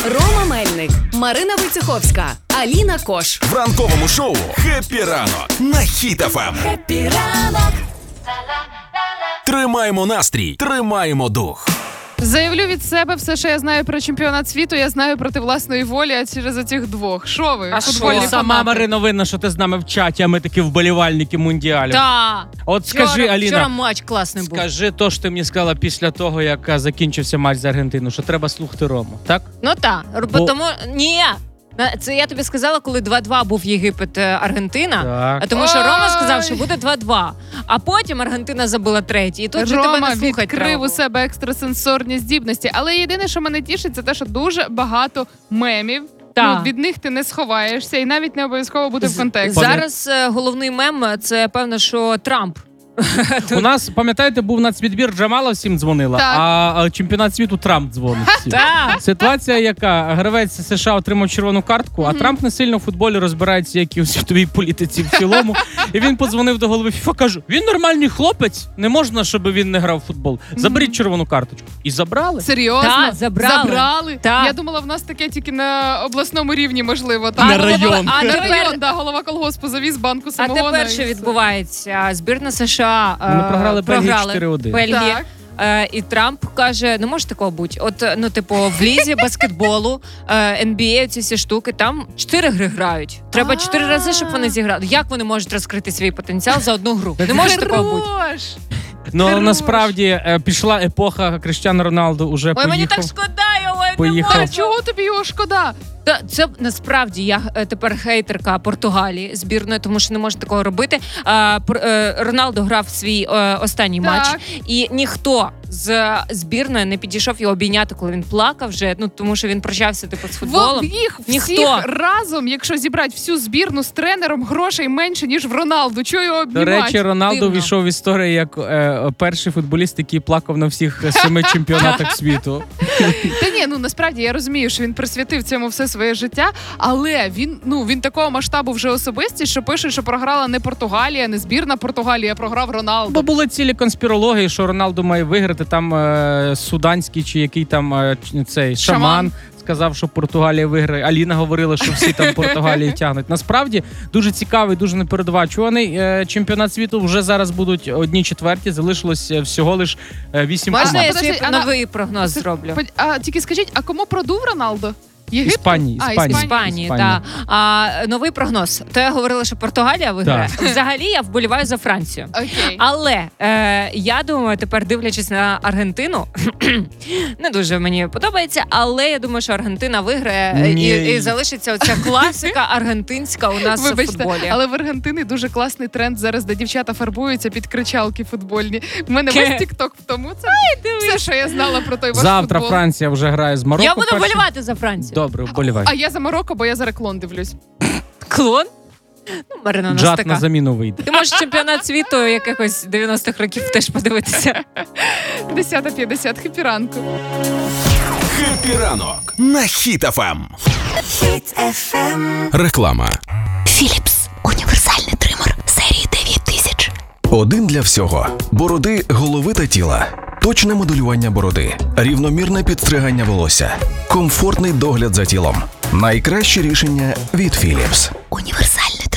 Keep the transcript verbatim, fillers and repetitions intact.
Рома Мельник, Марина Войцеховська, Аліна Кош. В ранковому шоу «Хеппі ранок» на Хіт еф ем. Хеппі ранок. Тримаємо настрій, тримаємо дух. Заявлю від себе все, що я знаю про чемпіонат світу, я знаю проти власної волі, а через оцих двох. Що ви? А футбольні що? фанати? Сама Марина винна, що ти з нами в чаті, а ми такі вболівальники мундіалів. Так. От Вчора, скажи, Аліна, вчора матч класний був. скажи то, що ти мені сказала після того, як а, закінчився матч з Аргентиною, що треба слухати Рому, так? Ну так, Бо- тому... Ні, це я тобі сказала, коли два-два був Єгипет-Аргентина, Так. а тому що Рома Ой. сказав, що буде два-два, а потім Аргентина забила третій, і тут же тебе Рома не слухати відкрив треба. у себе екстрасенсорні здібності. Але єдине, що мене тішить, це те, що дуже багато мемів. Так. Ну, від них ти не сховаєшся і навіть не обов'язково бути в контексті. Зараз е, головний мем – це, певно, що Трамп. У нас, пам'ятаєте, був нацвідбір, Джамала всім дзвонила, Так. а, а чемпіонат світу Трамп дзвонить всім. Так. Ситуація яка? Гравець США отримав червону картку, а Трамп не сильно в футболі розбирається, як і у світовій політиці в цілому. І він подзвонив до голови ФІФА, каже, він нормальний хлопець, не можна, щоб він не грав в футбол. Заберіть червону карточку. І забрали. Серйозно? Так, забрали. Забрали? Так. Я думала, в нас таке тільки на обласному рівні, можливо. Там На голова- район. А На тепер- район, да, голова колгоспу завіз банку А самогона. тепер і що все. відбувається? Збірна США е, Вони програли Бельгії чотири один. Бельгії. Так. Е, і Трамп каже, не може такого бути. От, ну, типу, в лізі баскетболу, е, ен бі ей, ці всі штуки, там чотири гри грають. Треба чотири рази, щоб вони зіграли. Як вони можуть розкрити свій потенціал за одну гру? Не може такого бути. Хорош! Ну, але Хорош. насправді е, пішла епоха, Кріштіану Роналду уже Ой, мені поїхав. так шкода його, я не Поїхав. можу. Чого тобі його шкода? Та це насправді я е, тепер хейтерка Португалії збірної, тому що не можна такого робити. А, пр- е, Роналдо грав свій е, останній Так. матч, і ніхто з збірної не підійшов його обійняти, коли він плакав вже. Ну тому що він прощався типу з футболом. В їх Ніхто. всіх разом, якщо зібрати всю збірну з тренером, грошей менше, ніж в Роналду. Чого його До обнімати? речі, Роналду Дивно. війшов в історію як е, перший футболіст, який плакав на всіх семи чемпіонатах світу. Та ні, ну насправді я розумію, що він присвятив цьому все своє життя, але він, ну, він такого масштабу вже особистість, що пише, що програла не Португалія, не збірна Португалія, а програв Роналду. Бо були цілі конспірології, що Роналду має виграти. Там е, суданський чи який там е, ч- цей шаман. Шаман. Сказав, що Португалія виграє. Аліна говорила, що всі там Португалії тягнуть. Насправді дуже цікавий, дуже непередбачуваний е, чемпіонат світу. Вже зараз будуть одні четверті. Залишилось е, всього лиш е, вісім Можна команд. я Подожди, свій а на- новий прогноз зроблю? А тільки скажіть, а кому продув Роналдо? Єгипту? Іспанії, А, Іспанії. Іспанії, Іспанія. так. А новий прогноз. То я говорила, що Португалія виграє. Взагалі я вболіваю за Францію. Окей. Але е, я думаю, тепер дивлячись на Аргентину, не дуже мені подобається, але я думаю, що Аргентина виграє Ні. і, і залишиться оця класика аргентинська у нас в Вибачте, футболі. але в Аргентині дуже класний тренд зараз, де дівчата фарбуються під кричалки футбольні. В мене весь тік-ток в тому. Це все, що я знала про той ваш Завтра футбол. Франція вже грає з Марокко. Я буду перший. вболівати за Францію. Добре, вболівай. А я за Марокко, бо я за Реклон дивлюсь. Клон? Ну, Марина, у нас Джат така. на заміну вийде. Ти можеш чемпіонат світу якихось дев'яностих років теж подивитися. десята п'ятдесят, хеппі ранку. «Хеппі ранок» на Хіт еф ем. Хіт еф ем. Реклама. Філіпс. Універсальний тример серії дев'ять тисяч. Один для всього. Бороди, голови та тіла. Точне моделювання бороди. Рівномірне підстригання волосся. Комфортний догляд за тілом. Найкраще рішення від Philips. Універсальний